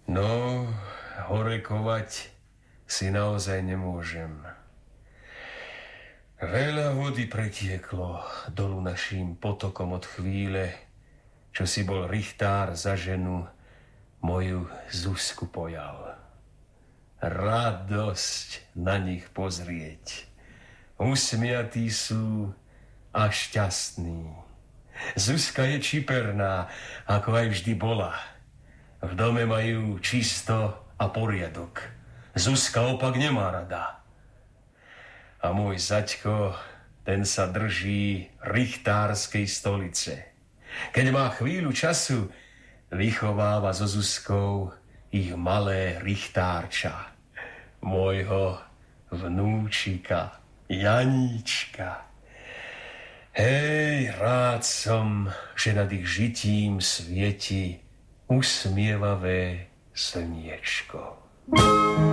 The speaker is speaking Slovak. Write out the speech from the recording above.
No, horekovať si naozaj nemôžem. Veľa vody pretieklo dolu naším potokom od chvíle, čo si bol Richtár za ženu moju Zuzku pojal. Radosť na nich pozrieť. Usmiatí sú a šťastní. Zuzka je čiperná, ako aj vždy bola. V dome majú čisto a poriadok. Zuzka opak nemá rada. A môj Zaďko, ten sa drží richtárskej stolice. Keď má chvíľu času, vychováva so Zuzkou ich malé richtárča. Môjho vnúčika, Janíčka. Hej, rád som, že nad ich žitím svieti usmievavé slniečko.